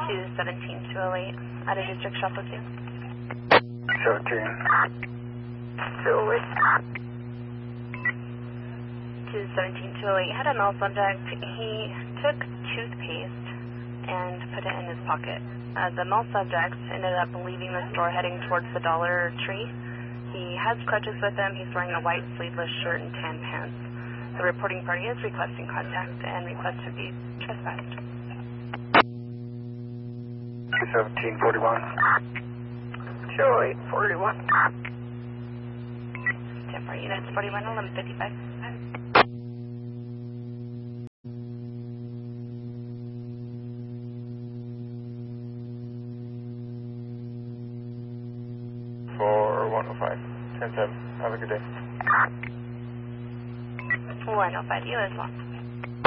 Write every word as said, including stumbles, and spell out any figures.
two seventeen two oh eight, out of district shuffle two. seventeen. two oh eight. two seventeen two oh eight, had a null subject. He took toothpaste and put it in his pocket. Uh, the null subject ended up leaving the store heading towards the Dollar Tree. He has crutches with him. He's wearing a white sleeveless shirt and tan pants. The reporting party is requesting contact and request to be trespassed. two seventeen forty-one. two oh eight forty-one. ten four units, forty-one, eleven fifty-five. four one oh five. ten seven. Have a good day. one oh five, you as well.